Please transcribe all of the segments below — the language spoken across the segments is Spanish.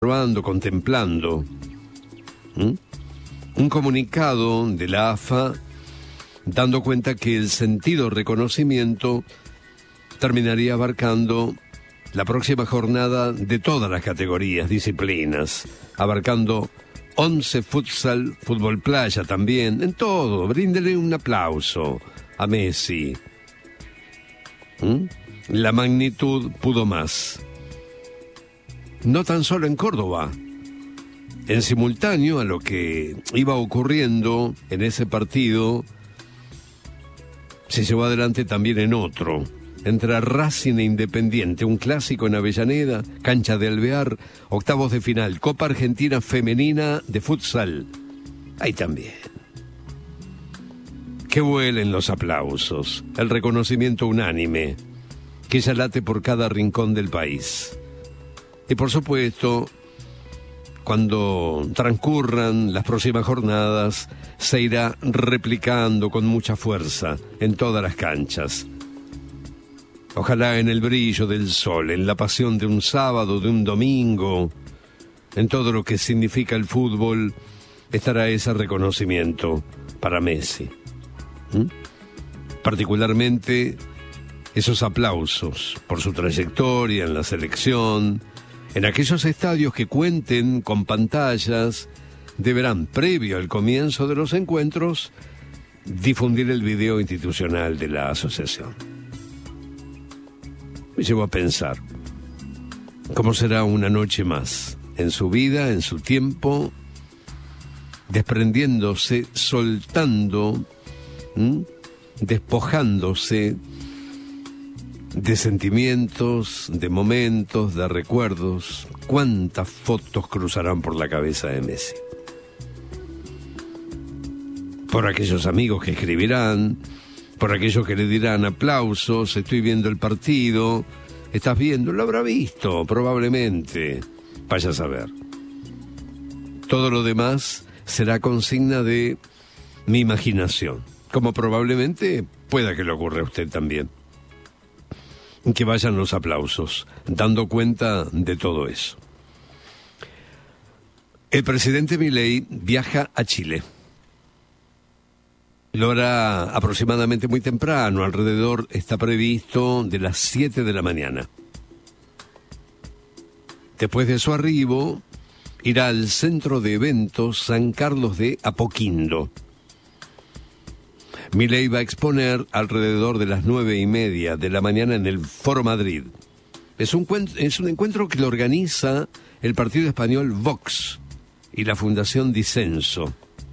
observando, contemplando. Un comunicado de la AFA dando cuenta que el sentido reconocimiento terminaría abarcando la próxima jornada de todas las categorías, disciplinas, abarcando 11 futsal, fútbol playa también, en todo. Bríndele un aplauso a Messi. La magnitud pudo más. No tan solo en Córdoba. En simultáneo a lo que iba ocurriendo en ese partido, se llevó adelante también en otro, entre Racing e Independiente, un clásico en Avellaneda, cancha de Alvear, octavos de final, Copa Argentina Femenina de futsal. Ahí también. Que vuelen los aplausos, el reconocimiento unánime, que ya late por cada rincón del país. Y por supuesto, cuando transcurran las próximas jornadas, se irá replicando con mucha fuerza en todas las canchas. Ojalá en el brillo del sol, en la pasión de un sábado, de un domingo, en todo lo que significa el fútbol, estará ese reconocimiento para Messi. Particularmente esos aplausos por su trayectoria en la selección. En aquellos estadios que cuenten con pantallas, deberán, previo al comienzo de los encuentros, difundir el video institucional de la asociación. Me llevo a pensar, ¿cómo será una noche más en su vida, en su tiempo, desprendiéndose, soltando, despojándose de sentimientos, de momentos, de recuerdos? ¿Cuántas fotos cruzarán por la cabeza de Messi? Por aquellos amigos que escribirán, por aquellos que le dirán aplausos, estoy viendo el partido, estás viendo, lo habrá visto, probablemente, vaya a saber. Todo lo demás será consigna de mi imaginación, como probablemente pueda que le ocurra a usted también. Que vayan los aplausos, dando cuenta de todo eso. El presidente Milei viaja a Chile. Lo hará aproximadamente muy temprano, alrededor está previsto de las 7 de la mañana. Después de su arribo, irá al centro de eventos San Carlos de Apoquindo. Milei va a exponer alrededor de las 9:30 de la mañana en el Foro Madrid. Es un encuentro que lo organiza el partido español Vox y la Fundación Disenso.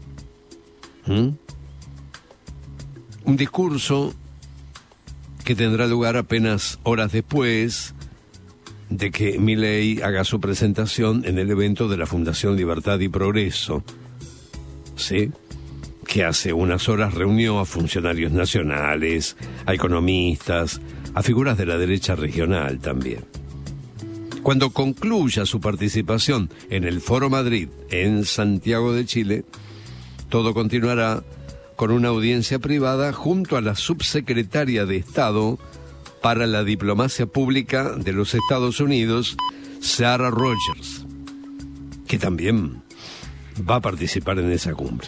Un discurso que tendrá lugar apenas horas después de que Milei haga su presentación en el evento de la Fundación Libertad y Progreso. ¿Sí? Que hace unas horas reunió a funcionarios nacionales, a economistas, a figuras de la derecha regional también. Cuando concluya su participación en el Foro Madrid, en Santiago de Chile, todo continuará con una audiencia privada junto a la subsecretaria de Estado para la Diplomacia Pública de los Estados Unidos, Sarah Rogers, que también va a participar en esa cumbre.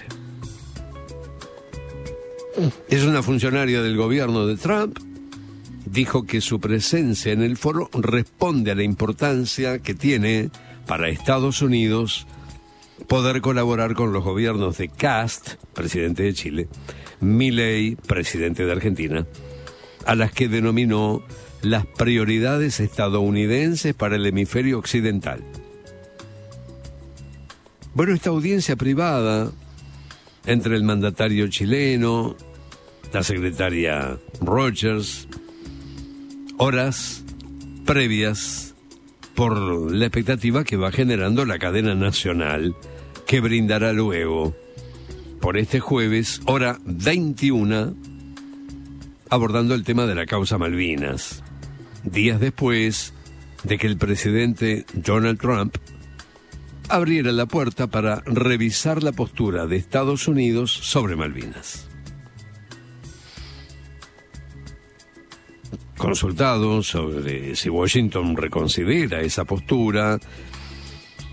Es una funcionaria del gobierno de Trump. Dijo que su presencia en el foro responde a la importancia que tiene para Estados Unidos poder colaborar con los gobiernos de Kast, presidente de Chile, Milei, presidente de Argentina, a las que denominó las prioridades estadounidenses para el hemisferio occidental. Bueno, esta audiencia privada entre el mandatario chileno, la secretaria Rogers, horas previas por la expectativa que va generando la cadena nacional que brindará luego, por este jueves, hora 21, abordando el tema de la causa Malvinas, días después de que el presidente Donald Trump abriera la puerta para revisar la postura de Estados Unidos sobre Malvinas. Consultado sobre si Washington reconsidera esa postura,